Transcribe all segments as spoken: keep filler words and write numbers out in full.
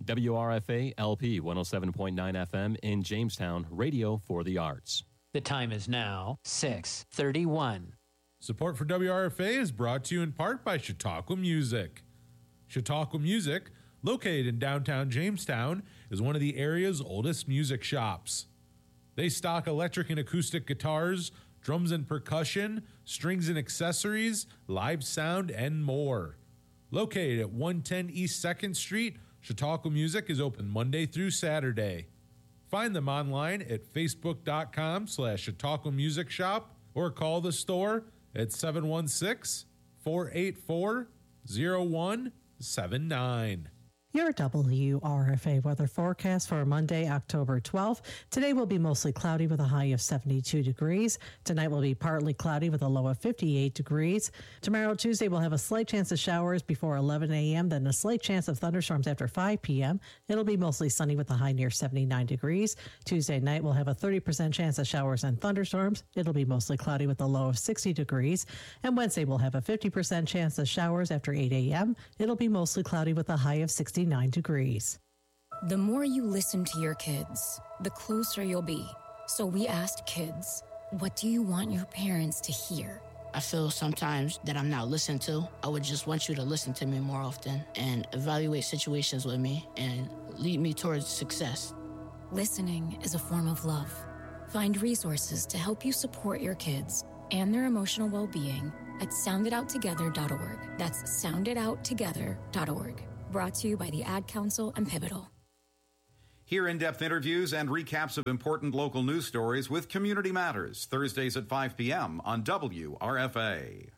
W R F A L P one oh seven point nine F M in Jamestown, radio for the arts. The time is now six thirty-one. Support for W R F A is brought to you in part by Chautauqua Music. Chautauqua Music, located in downtown Jamestown, is one of the area's oldest music shops. They stock electric and acoustic guitars, drums and percussion, strings and accessories, live sound, and more. Located at one ten East second Street, Chautauqua Music is open Monday through Saturday. Find them online at facebook.com slash Chautauqua Music Shop or call the store at seven one six, four eight four, zero one seven nine. Your W R F A weather forecast for Monday, October twelfth. Today will be mostly cloudy with a high of seventy-two degrees. Tonight will be partly cloudy with a low of fifty-eight degrees. Tomorrow, Tuesday, we'll have a slight chance of showers before eleven a.m., then a slight chance of thunderstorms after five p.m. It'll be mostly sunny with a high near seventy-nine degrees. Tuesday night, we'll have a thirty percent chance of showers and thunderstorms. It'll be mostly cloudy with a low of sixty degrees. And Wednesday, we'll have a fifty percent chance of showers after eight a.m. It'll be mostly cloudy with a high of sixty-nine degrees. The more you listen to your kids, the closer you'll be. So we asked kids, what do you want your parents to hear? I feel sometimes that I'm not listened to. I would just want you to listen to me more often and evaluate situations with me and lead me towards success. Listening is a form of love. Find resources to help you support your kids and their emotional well-being at sound it out together dot org. That's sound it out together dot org. Brought to you by the Ad Council and Pivotal. Hear in-depth interviews and recaps of important local news stories with Community Matters, Thursdays at five p.m. on W R F A.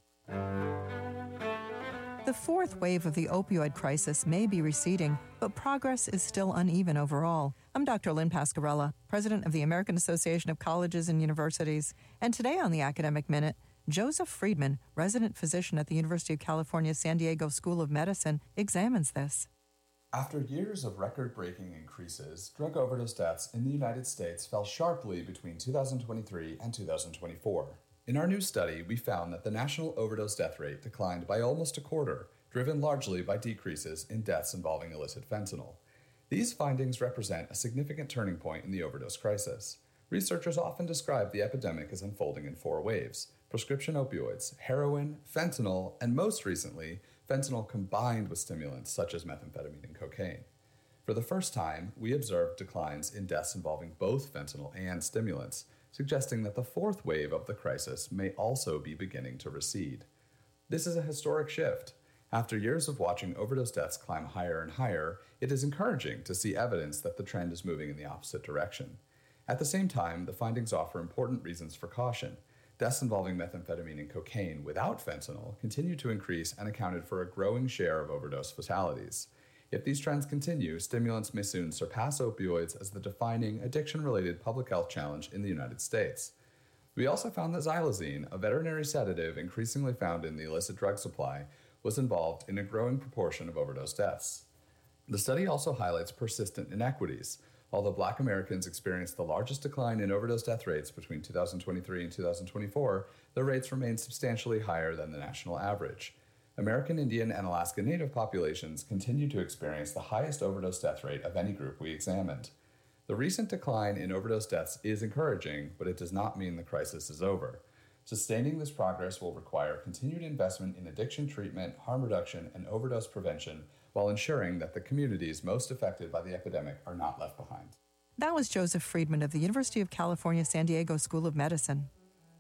The fourth wave of the opioid crisis may be receding, but progress is still uneven overall. I'm Doctor Lynn Pascarella, president of the American Association of Colleges and Universities, and today on the Academic Minute, Joseph Friedman, resident physician at the University of California San Diego School of Medicine, examines this. After years of record-breaking increases, drug overdose deaths in the United States fell sharply between two thousand twenty-three and two thousand twenty-four. In our new study, we found that the national overdose death rate declined by almost a quarter, driven largely by decreases in deaths involving illicit fentanyl. These findings represent a significant turning point in the overdose crisis. Researchers often describe the epidemic as unfolding in four waves: prescription opioids, heroin, fentanyl, and most recently, fentanyl combined with stimulants such as methamphetamine and cocaine. For the first time, we observed declines in deaths involving both fentanyl and stimulants, suggesting that the fourth wave of the crisis may also be beginning to recede. This is a historic shift. After years of watching overdose deaths climb higher and higher, it is encouraging to see evidence that the trend is moving in the opposite direction. At the same time, the findings offer important reasons for caution. Deaths involving methamphetamine and cocaine without fentanyl continue to increase and accounted for a growing share of overdose fatalities. If these trends continue, stimulants may soon surpass opioids as the defining addiction-related public health challenge in the United States. We also found that xylazine, a veterinary sedative increasingly found in the illicit drug supply, was involved in a growing proportion of overdose deaths. The study also highlights persistent inequities. Although Black Americans experienced the largest decline in overdose death rates between two thousand twenty-three and two thousand twenty-four, their rates remained substantially higher than the national average. American Indian and Alaska Native populations continue to experience the highest overdose death rate of any group we examined. The recent decline in overdose deaths is encouraging, but it does not mean the crisis is over. Sustaining this progress will require continued investment in addiction treatment, harm reduction, and overdose prevention, while ensuring that the communities most affected by the epidemic are not left behind. That was Joseph Friedman of the University of California San Diego School of Medicine.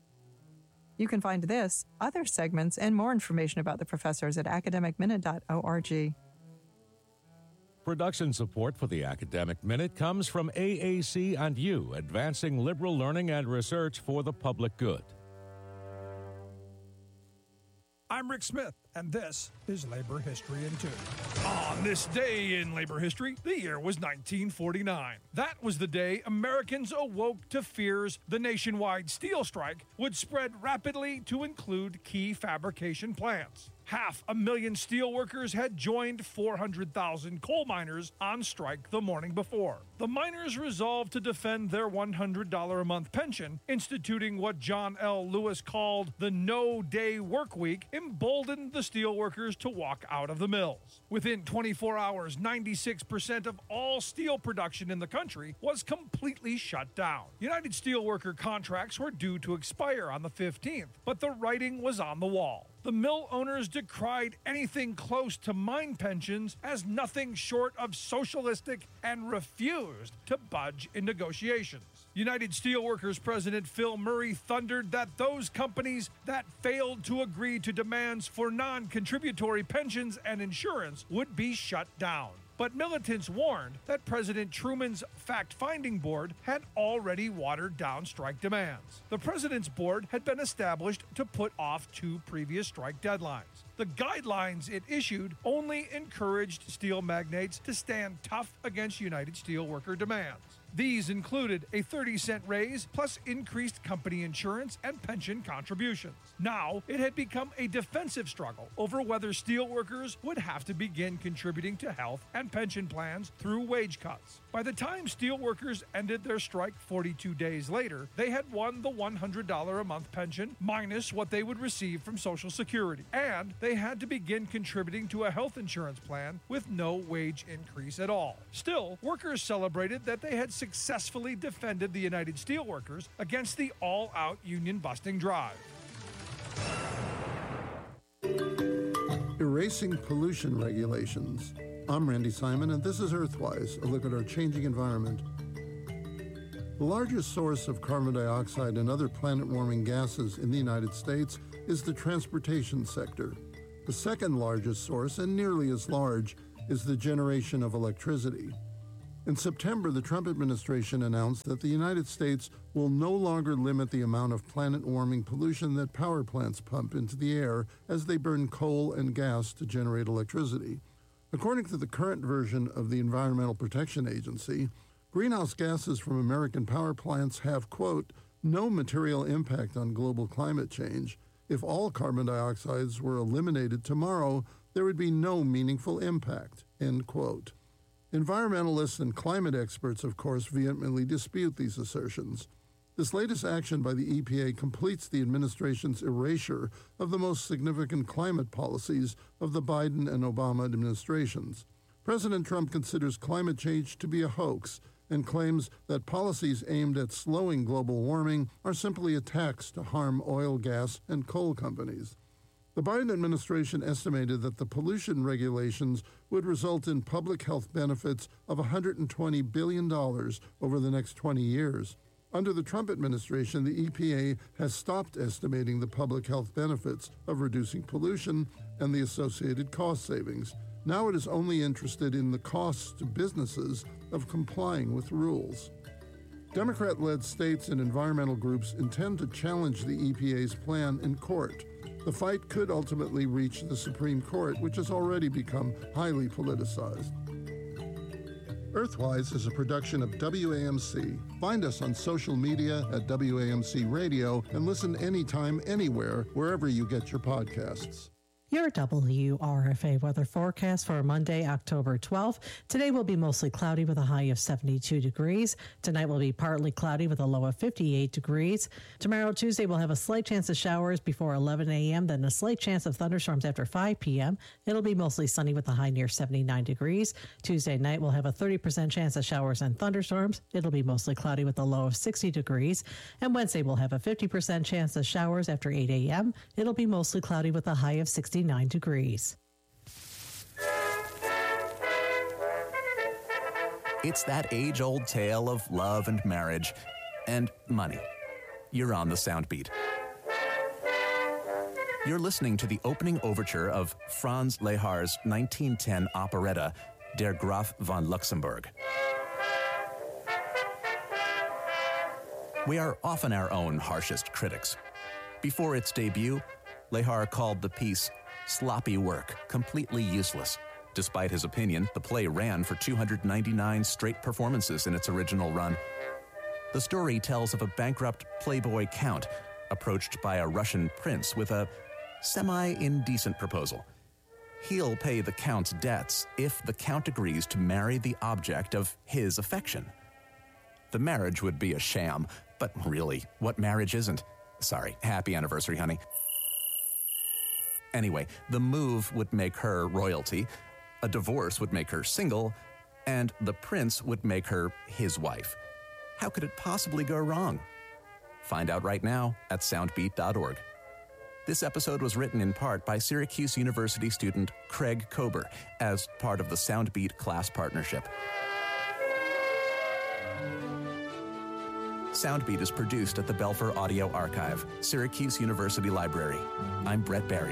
You can find this, other segments, and more information about the professors at academic minute dot org. Production support for the Academic Minute comes from A A C and you, advancing liberal learning and research for the public good. I'm Rick Smith, and this is Labor History in Two. On this day in labor history, the year was nineteen forty-nine. That was the day Americans awoke to fears the nationwide steel strike would spread rapidly to include key fabrication plants. Half a million steelworkers had joined four hundred thousand coal miners on strike the morning before. The miners resolved to defend their one hundred dollars a month pension, instituting what John L. Lewis called the no-day work week, emboldened the steelworkers to walk out of the mills. Within twenty-four hours, ninety-six percent of all steel production in the country was completely shut down. United Steelworker contracts were due to expire on the fifteenth, but the writing was on the wall. The mill owners decried anything close to mine pensions as nothing short of socialistic and refused to budge in negotiations. United Steelworkers President Phil Murray thundered that those companies that failed to agree to demands for non-contributory pensions and insurance would be shut down. But militants warned that President Truman's fact-finding board had already watered down strike demands. The president's board had been established to put off two previous strike deadlines. The guidelines it issued only encouraged steel magnates to stand tough against United Steelworker demands. These included a thirty cent raise plus increased company insurance and pension contributions. Now, it had become a defensive struggle over whether steelworkers would have to begin contributing to health and pension plans through wage cuts. By the time steelworkers ended their strike forty-two days later, they had won the one hundred dollars a month pension minus what they would receive from Social Security, and they had to begin contributing to a health insurance plan with no wage increase at all. Still, workers celebrated that they had successfully defended the United Steelworkers against the all-out union-busting drive. Erasing pollution regulations. I'm Randy Simon, and this is Earthwise, a look at our changing environment. The largest source of carbon dioxide and other planet-warming gases in the United States is the transportation sector. The second largest source, and nearly as large, is the generation of electricity. In September, the Trump administration announced that the United States will no longer limit the amount of planet-warming pollution that power plants pump into the air as they burn coal and gas to generate electricity. According to the current version of the Environmental Protection Agency, greenhouse gases from American power plants have, quote, no material impact on global climate change. If all carbon dioxides were eliminated tomorrow, there would be no meaningful impact, end quote. Environmentalists and climate experts, of course, vehemently dispute these assertions. This latest action by the E P A completes the administration's erasure of the most significant climate policies of the Biden and Obama administrations. President Trump considers climate change to be a hoax and claims that policies aimed at slowing global warming are simply attacks to harm oil, gas, and coal companies. The Biden administration estimated that the pollution regulations would result in public health benefits of one hundred twenty billion dollars over the next twenty years. Under the Trump administration, the E P A has stopped estimating the public health benefits of reducing pollution and the associated cost savings. Now it is only interested in the costs to businesses of complying with rules. Democrat-led states and environmental groups intend to challenge the E P A's plan in court. The fight could ultimately reach the Supreme Court, which has already become highly politicized. Earthwise is a production of W A M C. Find us on social media at W A M C Radio and listen anytime, anywhere, wherever you get your podcasts. Your W R F A weather forecast for Monday, October twelfth. Today will be mostly cloudy with a high of seventy-two degrees. Tonight will be partly cloudy with a low of fifty-eight degrees. Tomorrow, Tuesday, we'll have a slight chance of showers before eleven a.m., then a slight chance of thunderstorms after five p.m. It'll be mostly sunny with a high near seventy-nine degrees. Tuesday night, we'll have a thirty percent chance of showers and thunderstorms. It'll be mostly cloudy with a low of sixty degrees. And Wednesday, we'll have a fifty percent chance of showers after eight a.m. It'll be mostly cloudy with a high of sixty-nine degrees. It's that age-old tale of love and marriage and money. You're on the Soundbeat. You're listening to the opening overture of Franz Lehar's nineteen ten operetta, Der Graf von Luxemburg. We are often our own harshest critics. Before its debut, Lehar called the piece sloppy work, completely useless. Despite his opinion, the play ran for two hundred ninety-nine straight performances in its original run. The story tells of a bankrupt playboy count approached by a Russian prince with a semi-indecent proposal. He'll pay the Count's debts if the Count agrees to marry the object of his affection. The marriage would be a sham, but really, what marriage isn't? Sorry, happy anniversary, honey. Anyway, the move would make her royalty, a divorce would make her single, and the prince would make her his wife. How could it possibly go wrong? Find out right now at soundbeat dot org. This episode was written in part by Syracuse University student Craig Kober as part of the Soundbeat class partnership. Soundbeat is produced at the Belfer Audio Archive, Syracuse University Library. I'm Brett Barry.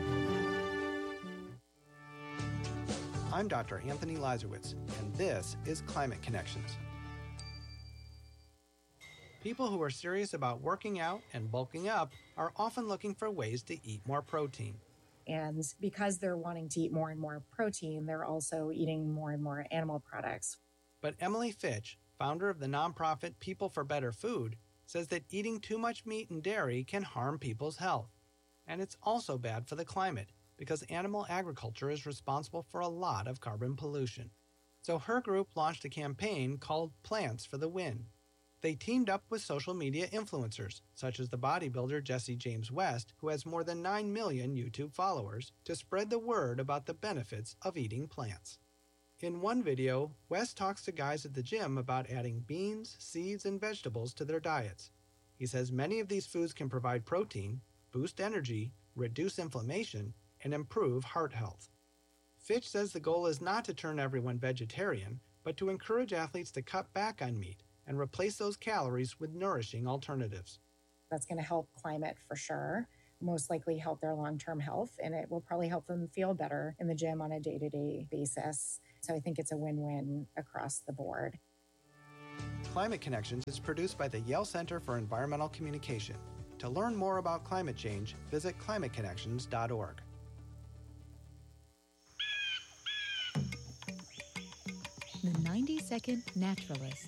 I'm Doctor Anthony Lazarowitz, and this is Climate Connections. People who are serious about working out and bulking up are often looking for ways to eat more protein. And because they're wanting to eat more and more protein, they're also eating more and more animal products. But Emily Fitch, founder of the nonprofit People for Better Food, says that eating too much meat and dairy can harm people's health. And it's also bad for the climate, because animal agriculture is responsible for a lot of carbon pollution. So her group launched a campaign called Plants for the Win. They teamed up with social media influencers, such as the bodybuilder Jesse James West, who has more than nine million YouTube followers, to spread the word about the benefits of eating plants. In one video, West talks to guys at the gym about adding beans, seeds, and vegetables to their diets. He says many of these foods can provide protein, boost energy, reduce inflammation, and improve heart health. Fitch says the goal is not to turn everyone vegetarian, but to encourage athletes to cut back on meat and replace those calories with nourishing alternatives. That's going to help climate for sure, most likely help their long-term health, and it will probably help them feel better in the gym on a day-to-day basis. So I think it's a win-win across the board. Climate Connections is produced by the Yale Center for Environmental Communication. To learn more about climate change, visit climate connections dot org. The ninety second Naturalist.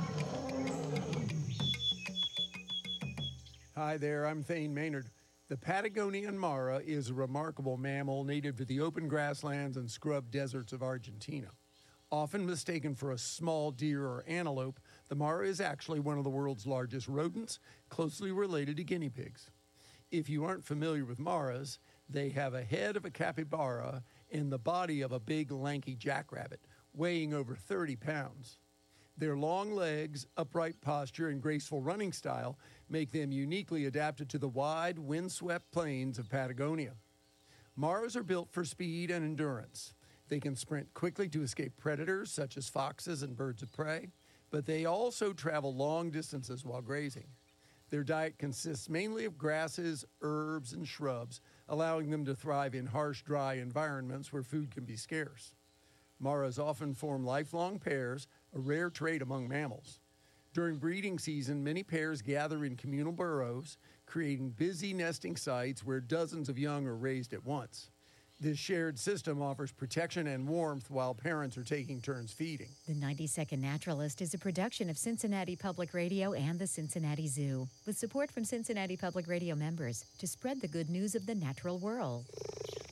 Hi there, I'm Thane Maynard. The Patagonian mara is a remarkable mammal native to the open grasslands and scrub deserts of Argentina. Often mistaken for a small deer or antelope, the mara is actually one of the world's largest rodents, closely related to guinea pigs. If you aren't familiar with maras, they have a head of a capybara and the body of a big, lanky jackrabbit, weighing over thirty pounds. Their long legs, upright posture, and graceful running style make them uniquely adapted to the wide, windswept plains of Patagonia. Maras are built for speed and endurance. They can sprint quickly to escape predators such as foxes and birds of prey, but they also travel long distances while grazing. Their diet consists mainly of grasses, herbs, and shrubs, allowing them to thrive in harsh, dry environments where food can be scarce. Maras often form lifelong pairs, a rare trait among mammals. During breeding season, many pairs gather in communal burrows, creating busy nesting sites where dozens of young are raised at once. This shared system offers protection and warmth while parents are taking turns feeding. The ninety second Naturalist is a production of Cincinnati Public Radio and the Cincinnati Zoo, with support from Cincinnati Public Radio members to spread the good news of the natural world.